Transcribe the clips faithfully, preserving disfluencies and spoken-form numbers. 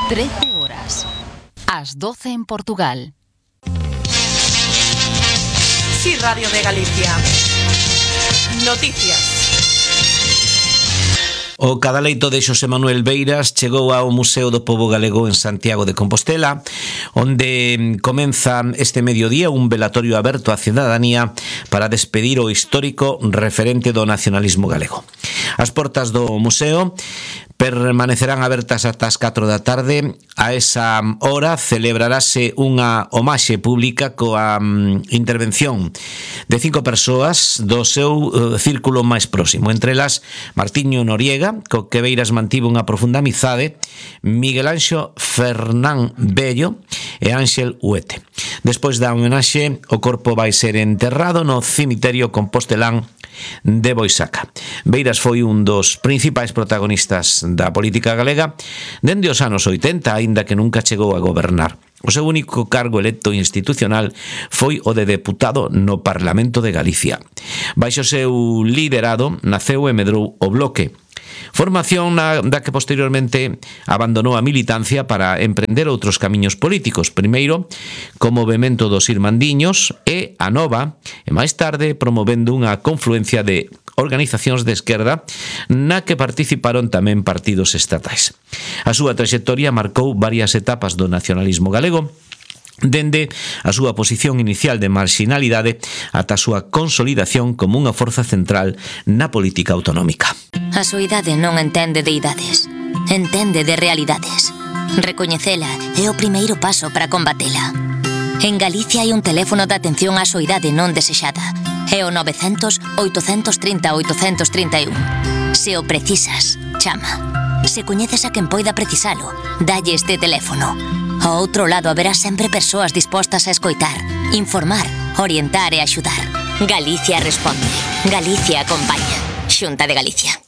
trece horas. As doce en Portugal. Sí, Radio de Galicia. Noticias. O cadaleito de Xosé Manuel Beiras chegou ao Museo do Pobo Galego en Santiago de Compostela, onde comeza este mediodía un velatorio aberto á cidadanía para despedir o histórico referente do nacionalismo galego. As portas do museo permanecerán abertas ata as catro da tarde. A esa hora celebrarase unha homaxe pública coa um, intervención de cinco persoas do seu uh, círculo máis próximo, entre elas Martiño Noriega, co que Beiras mantivo unha profunda amizade, Miguel Anxo Fernán Bello e Ángel Huete. Despois da homenaxe, o corpo vai ser enterrado no cemiterio compostelán de Boisaca. Beiras foi un dos principais protagonistas da política galega dende os anos oitenta, aínda que nunca chegou a gobernar. O seu único cargo electo institucional foi o de deputado no Parlamento de Galicia. Baixo o seu liderado naceu e medrou o Bloque, formación na, da que posteriormente abandonou a militancia para emprender outros camiños políticos, primeiro como movemento dos Irmandiños e a Nova, e máis tarde promovendo unha confluencia de organizacións de esquerda na que participaron tamén partidos estatais. A súa trayectoria marcou varias etapas do nacionalismo galego, dende a súa posición inicial de marginalidade ata a súa consolidación como unha forza central na política autonómica. A soidade non entende de idades, entende de realidades. Recoñecela é o primeiro paso para combatela. En Galicia hai un teléfono de atención á soidade non desexada. É o novecentos, oitocentos trinta, oitocentos trinta e un. Se o precisas, chama. Se coñeces a quen poida precisalo, dalle este teléfono. Ao outro lado haberá sempre persoas dispostas a escoitar, informar, orientar e axudar. Galicia responde. Galicia acompaña. Xunta de Galicia.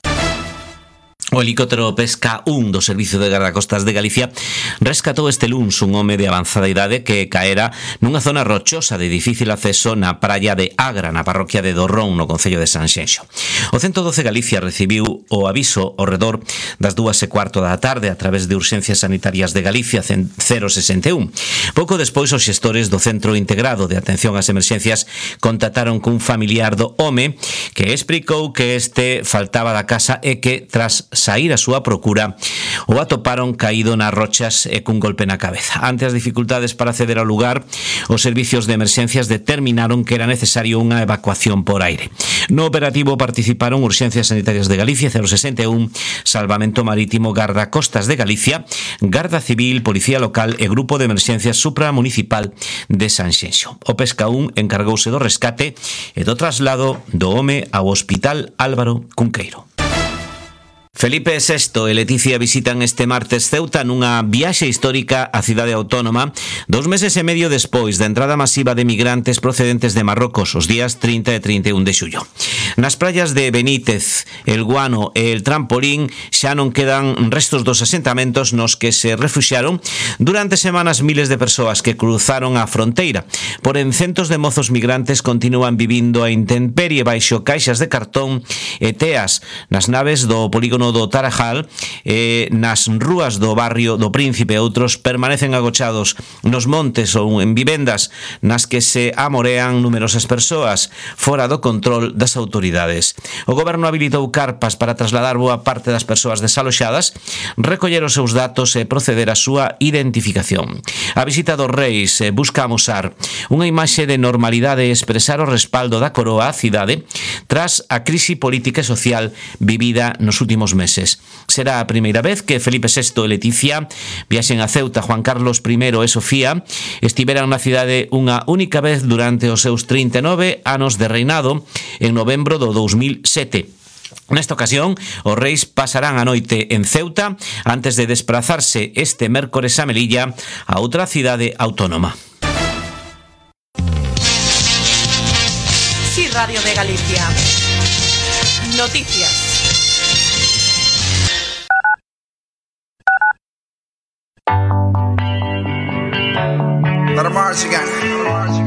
O helicóptero Pesca un do Servicio de Gardacostas de Galicia rescatou este luns un home de avanzada idade que caera nunha zona rochosa de difícil acceso na praia de Agra, na parroquia de Dorrón, no concello de Sanxenxo. O ciento doce Galicia recibiu o aviso ao redor das dúas e cuarto da tarde a través de Urxencias Sanitarias de Galicia cero sesenta e un. Pouco despois, os xestores do Centro Integrado de Atención ás Emerxencias contactaron cun familiar do home que explicou que este faltaba da casa e que, tras sair a súa procura, o atoparon caído nas rochas e cun golpe na cabeza. Ante as dificultades para acceder ao lugar, os servicios de emerxencias determinaron que era necesario unha evacuación por aire. No operativo participaron Urxencias Sanitarias de Galicia cero sesenta e un, Salvamento Marítimo, Gardacostas de Galicia, Garda Civil, Policía Local e Grupo de Emerxencias Supramunicipal de Sanxenxo. O Pesca un encargouse do rescate e do traslado do home ao Hospital Álvaro Cunqueiro. Felipe sexto e Leticia visitan este martes Ceuta nunha viaxe histórica á cidade autónoma, dous meses e medio despois da entrada masiva de migrantes procedentes de Marrocos os días trinta e trinta e un de xullo. Nas praias de Benítez, El Guano e El Trampolín xa non quedan restos dos asentamentos nos que se refuxiaron durante semanas miles de persoas que cruzaron a fronteira. Porén, centos de mozos migrantes continúan vivindo a intemperie baixo caixas de cartón e teas nas naves do polígono do Tarajal e nas rúas do barrio do Príncipe. Outros permanecen agochados nos montes ou en vivendas nas que se amorean numerosas persoas fora do control das autoridades. O goberno habilitou carpas para trasladar boa parte das persoas desaloxadas, recoller os seus datos e proceder á súa identificación. A visita dos reis busca amosar unha imaxe de normalidade e expresar o respaldo da coroa á cidade tras a crise política e social vivida nos últimos meses. Será a primeira vez que Felipe sexto e Leticia viaxen a Ceuta. Juan Carlos primeiro e Sofía estiveran na cidade unha única vez durante os seus trinta e nove anos de reinado en novembro do dous mil sete. Nesta ocasión, os reis pasarán a noite en Ceuta antes de desplazarse este mércores a Melilla, a outra cidade autónoma. Sí, Radio de Galicia. Noticias. Let 'em march again.